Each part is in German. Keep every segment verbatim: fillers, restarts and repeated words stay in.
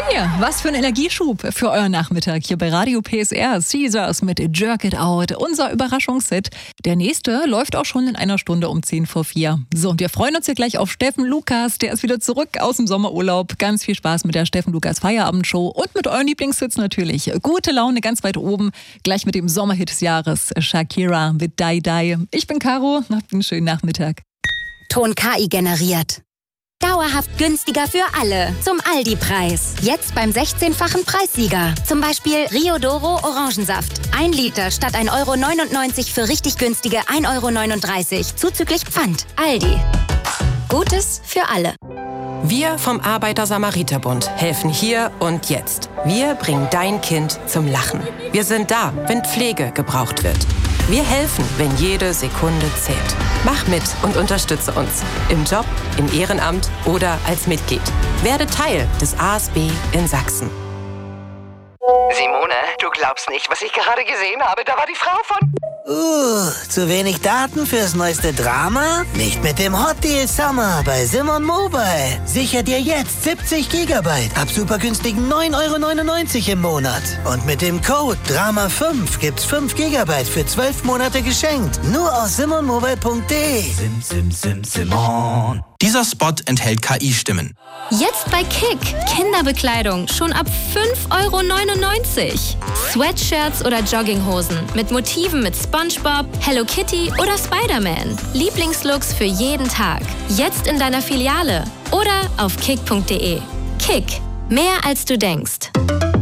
Ja, was für ein Energieschub für euren Nachmittag hier bei Radio P S R. Caesars mit Jerk It Out, unser Überraschungsset. Der nächste läuft auch schon in einer Stunde um zehn vor vier. So, und wir freuen uns hier gleich auf Steffen Lukas. Der ist wieder zurück aus dem Sommerurlaub. Ganz viel Spaß mit der Steffen Lukas Feierabendshow und mit euren Lieblingshits natürlich. Gute Laune ganz weit oben, gleich mit dem Sommerhit des Jahres, Shakira mit Die Die. Ich bin Caro, habt einen schönen Nachmittag. Ton K I generiert. Dauerhaft günstiger für alle. Zum Aldi-Preis. Jetzt beim sechzehnfachen Preissieger. Zum Beispiel Rio Doro Orangensaft. Ein Liter statt ein Euro neunundneunzig für richtig günstige ein Euro neununddreißig. Zuzüglich Pfand. Aldi. Gutes für alle. Wir vom Arbeiter-Samariter-Bund helfen hier und jetzt. Wir bringen dein Kind zum Lachen. Wir sind da, wenn Pflege gebraucht wird. Wir helfen, wenn jede Sekunde zählt. Mach mit und unterstütze uns. Im Job, im Ehrenamt oder als Mitglied. Werde Teil des A S B in Sachsen. Simone, du glaubst nicht, was ich gerade gesehen habe. Da war die Frau von... Uh, zu wenig Daten fürs neueste Drama? Nicht mit dem Hot Deal Summer bei Simon Mobile. Sicher dir jetzt siebzig Gigabyte ab super günstigen neun Euro neunundneunzig im Monat. Und mit dem Code Drama fünf gibt's fünf Gigabyte für zwölf Monate geschenkt. Nur aus simon mobile punkt de. Sim, sim, sim, Simon. Dieser Spot enthält K I-Stimmen. Jetzt bei Kick. Kinderbekleidung schon ab fünf Euro neunundneunzig. Sweatshirts oder Jogginghosen mit Motiven mit SpongeBob, Hello Kitty oder Spider-Man. Lieblingslooks für jeden Tag. Jetzt in deiner Filiale oder auf kick punkt de. Kick. Mehr als du denkst.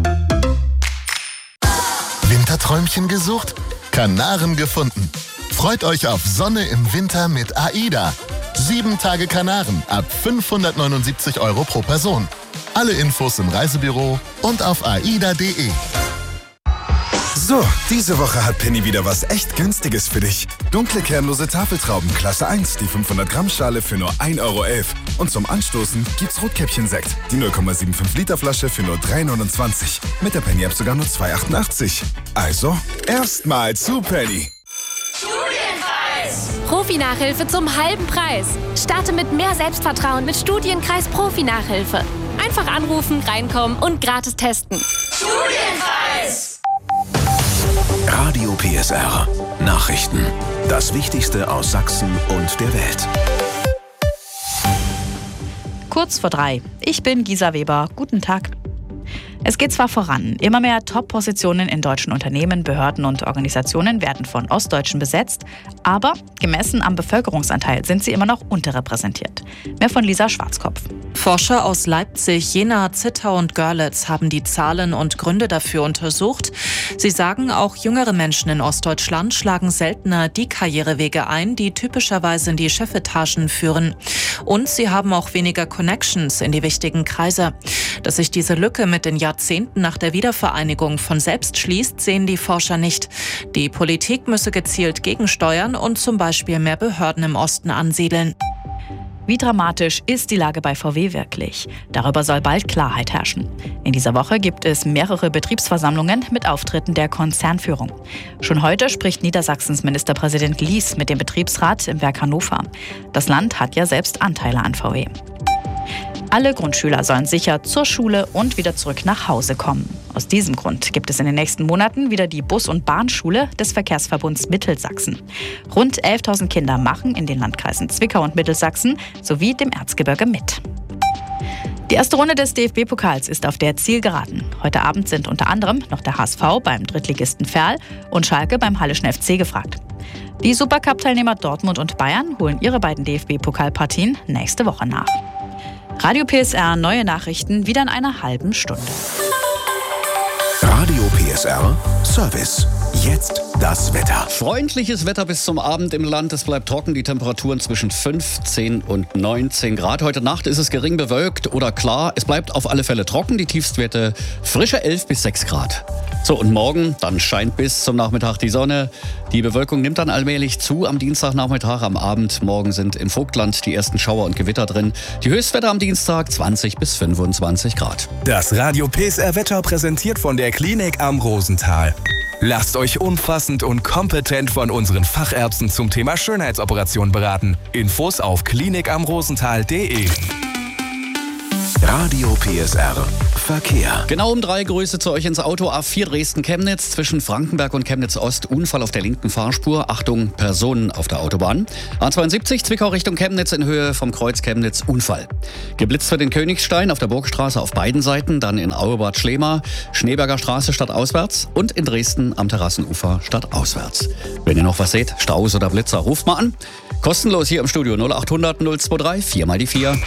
Winterträumchen gesucht? Kanaren gefunden. Freut euch auf Sonne im Winter mit AIDA. Sieben Tage Kanaren ab fünfhundertneunundsiebzig Euro pro Person. Alle Infos im Reisebüro und auf aida punkt de. So, diese Woche hat Penny wieder was echt Günstiges für dich. Dunkle kernlose Tafeltrauben Klasse eins, die fünfhundert Gramm Schale für nur ein Euro elf. Und zum Anstoßen gibt's Rotkäppchen-Sekt, die null Komma fünfundsiebzig Liter Flasche für nur drei neunundzwanzig. Mit der Penny-App sogar nur zwei achtundachtzig. Also, erstmal zu Penny. Studienkreis! Profi-Nachhilfe zum halben Preis. Starte mit mehr Selbstvertrauen mit Studienkreis Profi-Nachhilfe. Einfach anrufen, reinkommen und gratis testen. Studienkreis! Radio P S R. Nachrichten. Das Wichtigste aus Sachsen und der Welt. Kurz vor drei. Ich bin Gisa Weber. Guten Tag. Es geht zwar voran, immer mehr Top-Positionen in deutschen Unternehmen, Behörden und Organisationen werden von Ostdeutschen besetzt, aber gemessen am Bevölkerungsanteil sind sie immer noch unterrepräsentiert. Mehr von Lisa Schwarzkopf. Forscher aus Leipzig, Jena, Zittau und Görlitz haben die Zahlen und Gründe dafür untersucht. Sie sagen, auch jüngere Menschen in Ostdeutschland schlagen seltener die Karrierewege ein, die typischerweise in die Chefetagen führen. Und sie haben auch weniger Connections in die wichtigen Kreise. Dass sich diese Lücke mit den Jahrzehnten nach der Wiedervereinigung von selbst schließt, sehen die Forscher nicht. Die Politik müsse gezielt gegensteuern und zum Beispiel mehr Behörden im Osten ansiedeln. Wie dramatisch ist die Lage bei V W wirklich? Darüber soll bald Klarheit herrschen. In dieser Woche gibt es mehrere Betriebsversammlungen mit Auftritten der Konzernführung. Schon heute spricht Niedersachsens Ministerpräsident Lies mit dem Betriebsrat im Werk Hannover. Das Land hat ja selbst Anteile an V W. Alle Grundschüler sollen sicher zur Schule und wieder zurück nach Hause kommen. Aus diesem Grund gibt es in den nächsten Monaten wieder die Bus- und Bahnschule des Verkehrsverbunds Mittelsachsen. Rund elftausend Kinder machen in den Landkreisen Zwickau und Mittelsachsen sowie dem Erzgebirge mit. Die erste Runde des D F B-Pokals ist auf der Zielgeraden. Heute Abend sind unter anderem noch der H S V beim Drittligisten Verl und Schalke beim Halleschen F C gefragt. Die Supercup-Teilnehmer Dortmund und Bayern holen ihre beiden D F B-Pokalpartien nächste Woche nach. Radio P S R, neue Nachrichten, wieder in einer halben Stunde. Radio P S R Service. Jetzt das Wetter. Freundliches Wetter bis zum Abend im Land. Es bleibt trocken, die Temperaturen zwischen fünfzehn und neunzehn Grad. Heute Nacht ist es gering bewölkt oder klar. Es bleibt auf alle Fälle trocken, die Tiefstwerte frische elf bis sechs Grad. So, und morgen, dann scheint bis zum Nachmittag die Sonne. Die Bewölkung nimmt dann allmählich zu am Dienstagnachmittag, am Abend. Morgen sind in Vogtland die ersten Schauer und Gewitter drin. Die Höchstwerte am Dienstag zwanzig bis fünfundzwanzig Grad. Das Radio P S R Wetter präsentiert von der Klinik am Rosental. Lasst euch umfassend und kompetent von unseren Fachärzten zum Thema Schönheitsoperation beraten. Infos auf klinik am rosental punkt de. Radio P S R Verkehr. Genau um drei Grüße zu euch ins Auto. A vier Dresden-Chemnitz zwischen Frankenberg und Chemnitz-Ost. Unfall auf der linken Fahrspur. Achtung, Personen auf der Autobahn. A zweiundsiebzig Zwickau Richtung Chemnitz in Höhe vom Kreuz Chemnitz. Unfall. Geblitzt für den Königstein auf der Burgstraße auf beiden Seiten. Dann in Auebad Schlema, Schneeberger Straße stadtauswärts. Und in Dresden am Terrassenufer stadtauswärts. Wenn ihr noch was seht, Staus oder Blitzer, ruft mal an. Kostenlos hier im Studio null achthundert null zweiundzwanzig vier mal die vier.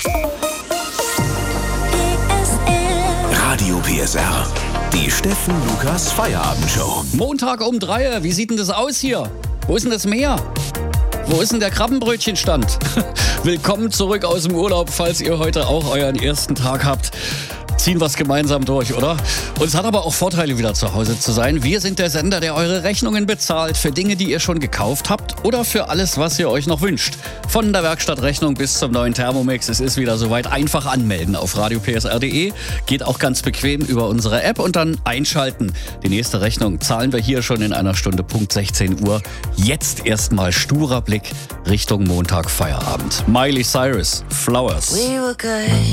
Radio P S R. Die Steffen Lukas Feierabendshow. Montag um drei. Wie sieht denn das aus hier? Wo ist denn das Meer? Wo ist denn der Krabbenbrötchenstand? Willkommen zurück aus dem Urlaub, falls ihr heute auch euren ersten Tag habt. Ziehen wir es gemeinsam durch, oder? Und es hat aber auch Vorteile, wieder zu Hause zu sein. Wir sind der Sender, der eure Rechnungen bezahlt für Dinge, die ihr schon gekauft habt oder für alles, was ihr euch noch wünscht. Von der Werkstattrechnung bis zum neuen Thermomix. Es ist wieder soweit. Einfach anmelden auf radio p s r punkt d e. Geht auch ganz bequem über unsere App und dann einschalten. Die nächste Rechnung zahlen wir hier schon in einer Stunde, Punkt sechzehn Uhr. Jetzt erstmal sturer Blick Richtung Montag Feierabend. Miley Cyrus, Flowers. We were good.